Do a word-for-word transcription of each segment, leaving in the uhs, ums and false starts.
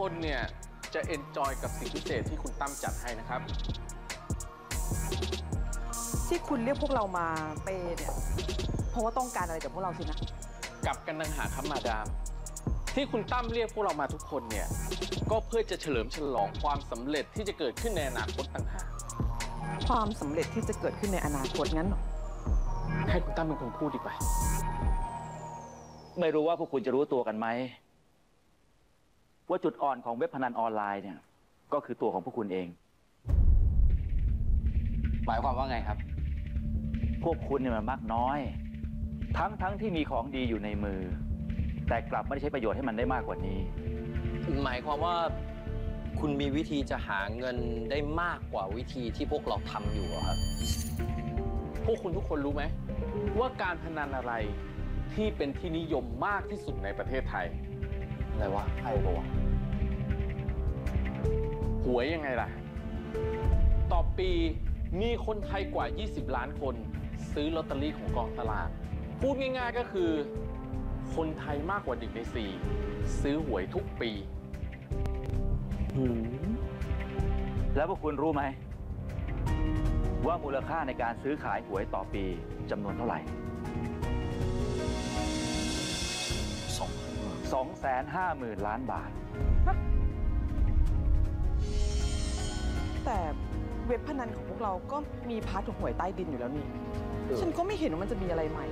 คนเนี่ยจะเอนจอยกับสิ่งพิเศษที่คุณตั้มจัดให้นะครับที่คุณเรียกพวกเรามาเปย์เนี่ยเพราะว่าต้องการอะไรจากพวกเราสินะกลับกันนังหาครับมาดามที่คุณตั้มเรียกพวกเรามาทุกคนเนี่ยก็เพื่อจะเฉลิมฉลองความสำเร็จที่จะเกิดขึ้นในอนาคตต่างหากความสำเร็จที่จะเกิดขึ้นในอนาคตงั้นหรอให้คุณตั้มเป็นคนพูดดีกว่าไม่รู้ว่าพวกคุณจะรู้ตัวกันไหมว่าจุดอ่อนของเว็บพนันออนไลน์เนี่ยก็คือตัวของพวกคุณเองหมายความว่าไงครับพวกคุณเนี่ยมันมากน้อยทั้งทั้งที่มีของดีอยู่ในมือแต่กลับไม่ได้ใช้ประโยชน์ให้มันได้มากกว่านี้หมายความว่าคุณมีวิธีจะหาเงินได้มากกว่าวิธีที่พวกเราทำอยู่ครับพวกคุณทุกคนรู้ไหมว่าการพนันอะไรที่เป็นที่นิยมมากที่สุดในประเทศไทยอะไรวะไอ้บอกหวยยังไงล่ะต่อปีมีคนไทยกว่ายี่สิบล้านคนซื้อลอตเตอรี่ของกองสลากพูดง่ายๆก็คือคนไทยมากกว่าหนึ่งในสี่ซื้อหวยทุกปีแล้วพวกคุณรู้ไหมว่ามูลค่าในการซื้อขายหวยต่อปีจำนวนเท่าไหร่สองแสนห้าหมื่นล้านบาทแต่เว็บพนันของพวกเราก็มีพาร์ทของหวยใต้ดินอยู่แล้วนี่ฉันก็ไม่เห็นว่ามันจะมีอะไรใหม่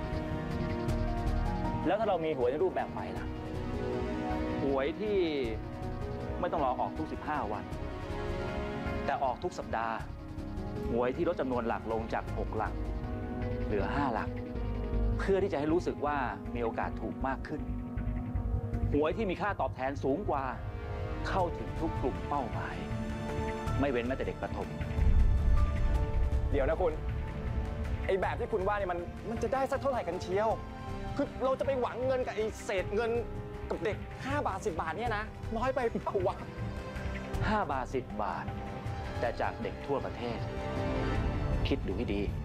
แล้วถ้าเรามีหวยในรูปแบบใหม่ล่ะหวยที่ไม่ต้องรอออกทุกสิบห้าวันแต่ออกทุกสัปดาห์หวยที่ลดจำนวนหลักลงจากหกหลักเหลือห้าหลักเพื่อที่จะให้รู้สึกว่ามีโอกาสถูกมากขึ้นหวยที่มีค่าตอบแทนสูงกว่าเข้าถึงทุกกลุ่มเป้าหมายไม่เว้นแม้แต่เด็กประถมเดี๋ยวนะคุณไอ้แบบที่คุณว่าเนี่ยมันมันจะได้สักเท่าไหร่กันเชียวคือเราจะไปหวังเงินกับไอ้เศษเงินกับเด็กห้าบาทสิบบาทเนี่ยนะน้อยไปเปล่าวะห้าบาทสิบบาทแต่จากเด็กทั่วประเทศคิดดูให้ดี